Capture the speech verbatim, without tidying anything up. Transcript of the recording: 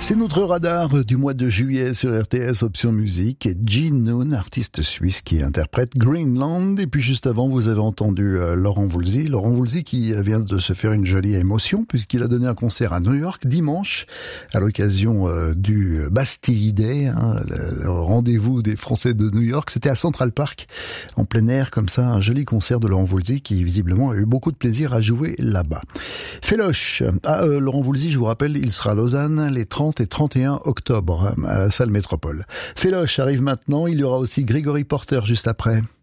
C'est notre radar du mois de juillet sur R T S Option Musique. Et Gene Noon, artiste suisse qui interprète Greenland. Et puis juste avant, vous avez entendu euh, Laurent Voulzy. Laurent Voulzy qui vient de se faire une jolie émotion puisqu'il a donné un concert à New York dimanche à l'occasion euh, du Bastille Day, hein, le, le rendez-vous des Français de New York. C'était à Central Park, en plein air comme ça, un joli concert de Laurent Voulzy qui visiblement a eu beaucoup de plaisir à jouer là-bas. Féloche. Ah, euh, Laurent Voulzy, je vous rappelle, il sera à Lausanne les trente et trente et un octobre à la salle Métropole. Féloche arrive maintenant, il y aura aussi Grégory Porter juste après.